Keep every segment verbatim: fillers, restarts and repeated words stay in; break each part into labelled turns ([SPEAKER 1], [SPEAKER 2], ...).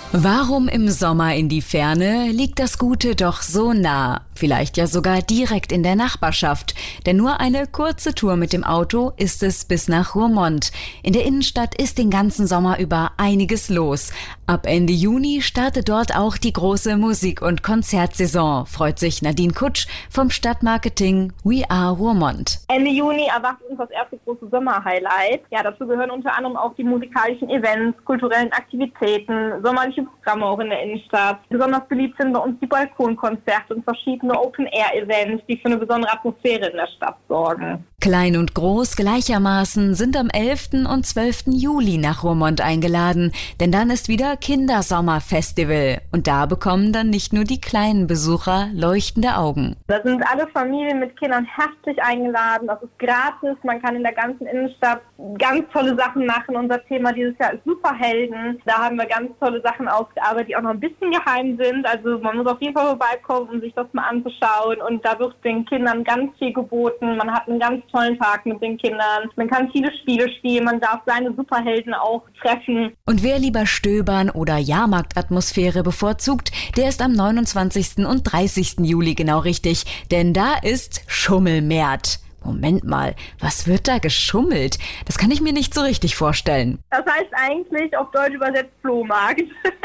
[SPEAKER 1] Warum im Sommer in die Ferne liegt das Gute doch so nah? Vielleicht ja sogar direkt in der Nachbarschaft. Denn nur eine kurze Tour mit dem Auto ist es bis nach Roermond. In der Innenstadt ist den ganzen Sommer über einiges los. Ab Ende Juni startet dort auch die große Musik- und Konzertsaison, freut sich Nadine Kutsch vom Stadtmarketing We Are Roermond.
[SPEAKER 2] Ende Juni erwacht uns das erste große Sommerhighlight. Ja, dazu gehören unter anderem auch die musikalischen Events, kulturellen Aktivitäten, sommerliche Programme auch in der Innenstadt. Besonders beliebt sind bei uns die Balkonkonzerte und verschiedene Open-Air-Events, die für eine besondere Atmosphäre in der Stadt sorgen.
[SPEAKER 1] Klein und groß gleichermaßen sind am elften und zwölften Juli nach Roermond eingeladen, denn dann ist wieder Kindersommerfestival und da bekommen dann nicht nur die kleinen Besucher leuchtende Augen.
[SPEAKER 2] Da sind alle Familien mit Kindern herzlich eingeladen, das ist gratis, man kann in der ganzen Innenstadt ganz tolle Sachen machen. Unser Thema dieses Jahr ist Superhelden, da haben wir ganz tolle Sachen ausgearbeitet, die auch noch ein bisschen geheim sind, also man muss auf jeden Fall vorbeikommen, um sich das mal anzuschauen und da wird den Kindern ganz viel geboten, man hat einen ganz tollen Tag mit den Kindern, man kann viele Spiele spielen, man darf seine Superhelden auch treffen.
[SPEAKER 1] Und wer lieber stöbern oder Jahrmarktatmosphäre bevorzugt, der ist am neunundzwanzigsten und dreißigsten Juli genau richtig, denn da ist Schummelmärt. Moment mal, was wird da geschummelt? Das kann ich mir nicht so richtig vorstellen.
[SPEAKER 2] Das heißt eigentlich auf Deutsch übersetzt Flohmarkt.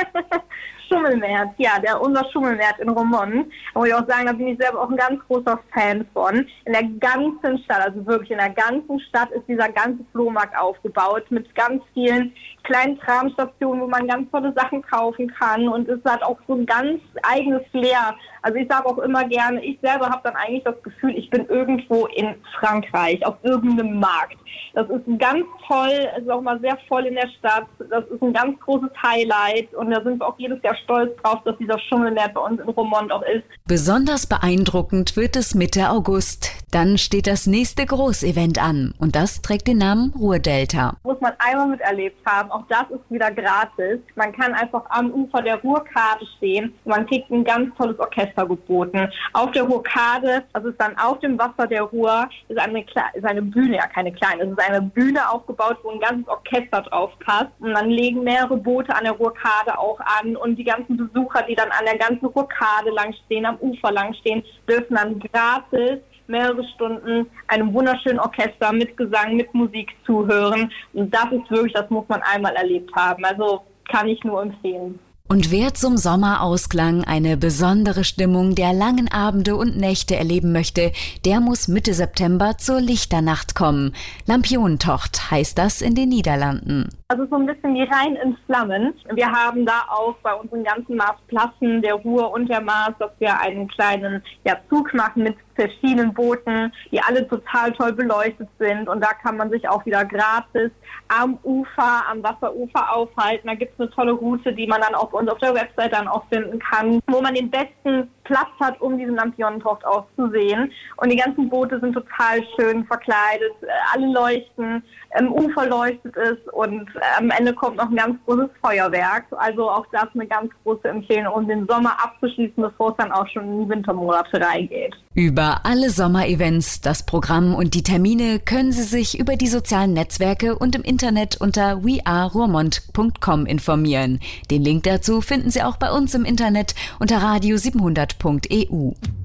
[SPEAKER 2] Schummelmärt, ja, der unser Schummelmärt in Roermond. Da muss ich auch sagen, da bin ich selber auch ein ganz großer Fan von. In der ganzen Stadt, also wirklich in der ganzen Stadt ist dieser ganze Flohmarkt aufgebaut mit ganz vielen kleinen Kramstationen, wo man ganz tolle Sachen kaufen kann und es hat auch so ein ganz eigenes Flair. Also ich sage auch immer gerne, ich selber habe dann eigentlich das Gefühl, ich bin irgendwo in Frankreich, auf irgendeinem Markt. Das ist ganz toll, es ist auch mal sehr voll in der Stadt, das ist ein ganz großes Highlight und da sind wir auch jedes Jahr stolz drauf, dass dieser Schummelmärt bei uns in Roermond auch ist.
[SPEAKER 1] Besonders beeindruckend wird es Mitte August. Dann steht das nächste Großevent an und das trägt den Namen Ruhrdelta.
[SPEAKER 2] Muss man einmal miterlebt haben, auch das ist wieder gratis. Man kann einfach am Ufer der Ruhrkade stehen und man kriegt ein ganz tolles Orchester geboten. Auf der Ruhrkade, das ist dann auf dem Wasser der Ruhr, ist eine, ist eine Bühne, ja keine kleine, es ist eine Bühne aufgebaut, wo ein ganzes Orchester drauf passt und dann legen mehrere Boote an der Ruhrkade auch an und die ganzen Besucher, die dann an der ganzen Ruhrkade lang stehen, am Ufer lang stehen, dürfen dann gratis mehrere Stunden einem wunderschönen Orchester mit Gesang, mit Musik zuhören. Und das ist wirklich, das muss man einmal erlebt haben. Also kann ich nur empfehlen.
[SPEAKER 1] Und wer zum Sommerausklang eine besondere Stimmung der langen Abende und Nächte erleben möchte, der muss Mitte September zur Lichternacht kommen. Lampionentocht heißt das in den Niederlanden.
[SPEAKER 2] Also so ein bisschen wie Rhein in Flammen. Wir haben da auch bei unseren ganzen Marsplassen, der Ruhr und der Mars, dass wir einen kleinen ja, Zug machen mit verschiedenen Booten, die alle total toll beleuchtet sind. Und da kann man sich auch wieder gratis am Ufer, am Wasserufer aufhalten. Da gibt es eine tolle Route, die man dann auf uns auf der Website dann auch finden kann, wo man den besten Platz hat, um diese Lampionentocht auszusehen. Und die ganzen Boote sind total schön verkleidet, alle leuchten, am Ufer leuchtet es und am Ende kommt noch ein ganz großes Feuerwerk. Also auch das eine ganz große Empfehlung, um den Sommer abzuschließen, bevor es dann auch schon in die Wintermonate reingeht.
[SPEAKER 1] Über alle Sommerevents, das Programm und die Termine können Sie sich über die sozialen Netzwerke und im Internet unter we are roermond punkt com informieren. Den Link dazu finden Sie auch bei uns im Internet unter radio siebenhundert punkt e u.